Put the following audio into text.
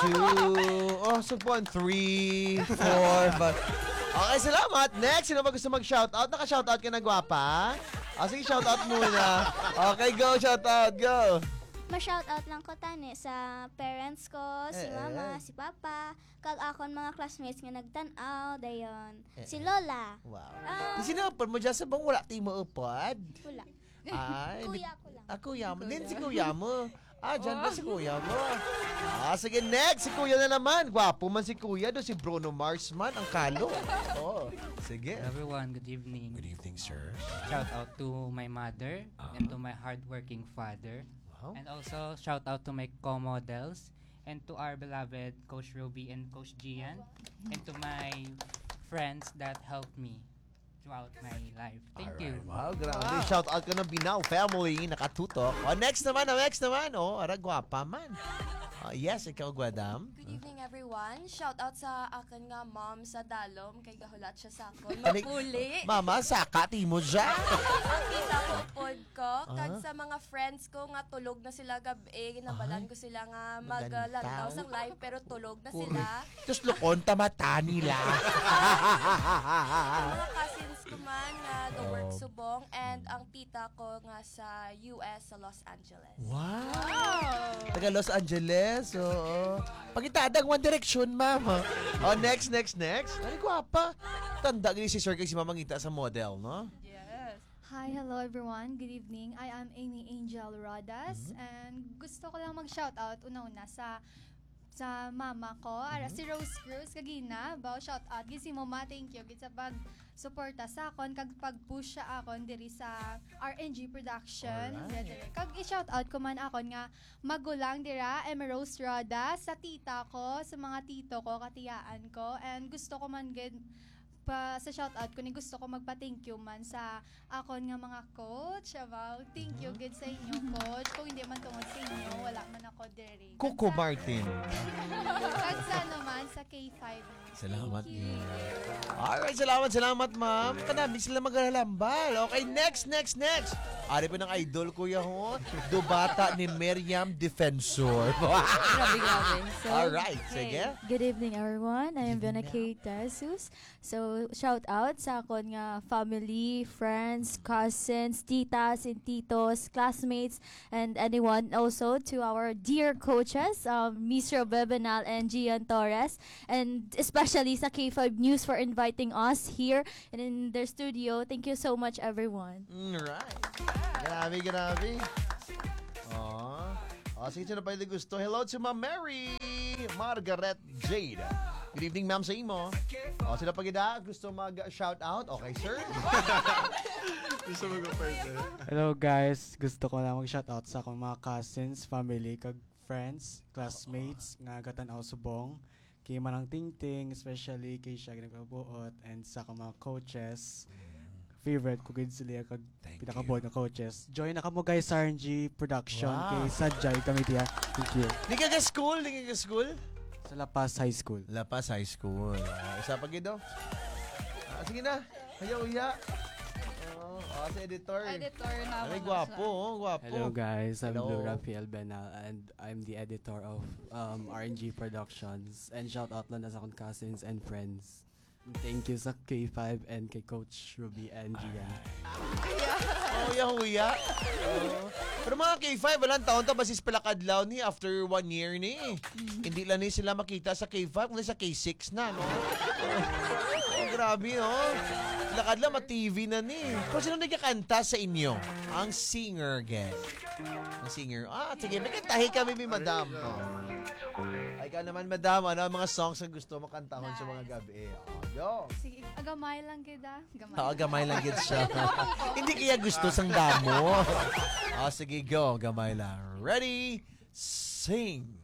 2, sugpuan 3, 4, 5. Okay, salamat. Next, sino ba gusto mag-shoutout? Naka-shoutout ka na, gwapa? Sige, shoutout muna. Okay, go, shoutout, go. Ma-shoutout lang ko tani sa parents ko, si mama, si papa, kag akon mga classmates nga nagtan-aw, dayon. Si Lola. Wow. Sinapon mo dyan sa bang wala tayo maupad? Wala. Ay, Kuya ko lang. kuya mo. Din si kuya mo. Dyan ba si kuya mo? Sige, next. Si kuya na naman. Gwapo man si kuya. Do si Bruno Mars man. Ang kalo. Sige. Everyone, good evening. Good evening, sir. Shout out to my mother and to my hardworking father. Wow. And also shout out to my co-models and to our beloved Coach Ruby and Coach Gian and to my friends that helped me throughout my life. Thank you. Wow, grabe. Shout out ka ng Binaw family. Nakatutok. Next naman. Gwapa man. Yes, ikaw, Gwadam. Good evening, everyone. Shout out sa akin nga mom sa Dalom kay gahulat siya sa akon. Alik- Mapuli. Mama, saka timo dyan. Ang kita ko pod ko kag sa mga friends ko nga tulog na sila gabi, ginabalan ko sila nga maglantaw sang live pero tulog na sila. Tapos lukon tamata nila. Ang mga cousins ko man nga work subong and ang tita ko nga sa US sa Los Angeles. Wow! Taga Los Angeles. Oo. Pagitadang One Direction, mama. Next. Ay, gwapa. Tanda gini si Sir kay si Mama ngita sa model, no? Yes. Hi, hello everyone. Good evening. I am Amy Angel Rodas and gusto ko lang mag-shoutout una-una sa mama ko, si Rose Cruz kagina, shout out gisi mo ma, thank you gid sa pag suporta sa akon kag pag-push sa akon diri sa RNG production. Kag i-shout out ko man akon nga magulang dira Rose Rodas, sa tita ko, sa mga tito ko, katiyaan ko, and gusto ko man gid pa sa shoutout ko ni gusto ko magpa-thank you man sa akon nga mga coach. Thank you gid sa inyo, coach. Kung hindi man tungod sa inyo, wala man ako diri. Coco Martin. Kag sa naman sa K5. Salamat. Thank you. Alright, salamat, ma'am. Kanami sila maglalambal. Okay, next. Ari po ng idol, kuya ho. Dubata ni Miriam Defensor. Grabe. So, Alright, sige. Good evening, everyone. I am Bianca Jesus. So, shout out sa akon nga family, friends, cousins, titas and titos, classmates, and anyone. Also to our dear coaches, Mr. Bebenal and Gian Torres, and especially sa K5 News for inviting us here in their studio. Thank you so much, everyone. Alright. Grabe. Sige, sino pa yung gusto? Hello to Ma'am Mary Margaret Jade. Good evening, ma'am, sa imo. Sino pa gida? Gusto mag-shout out? Okay, sir. Gusto mag-first. Hello guys, gusto ko lang mag-shoutout sa akong mga cousins, family, kag friends, classmates nga gatan-aw subong. Kay Manang Tingting, especially kay siya nagpabuot, and sa akong mga coaches. Favorite ko gid sila kag pinakabuot nga coaches. Join na kamo guys sa RNG production kay Sajay kami diya. Thank you. Di ka school? Sa La Paz High School. La Paz High School. Isa pa gido. Sige na. Uya. Si editor. na. Ay, gwapo. Hello guys, I'm Hello. Blue Rafael Benal and I'm the editor of RNG Productions, and shout out lang sa akong cousins and friends. Thank you sa K5 and kay Coach Ruby and Gian. Huya. Pero mga K5, walang taon ta basis palakadlaw ni after 1 year ni. Hindi lang ni sila makita sa K5, kundi sa K6 na, no? Grabe, no? Lakadlaw, ma-TV na ni. Kung sino nagkakanta sa inyo? Ang singer, gang. Ang singer. Sige, magkantahi kami, madam. Ay ka naman, madam, ano ang mga songs na gusto mo kantahon sa mga gabi? Go! Sige, agamay lang kita. Gamay lang gid siya. Hindi kaya gusto sang damo. Sige, go. Gamay lang. Ready? Sing!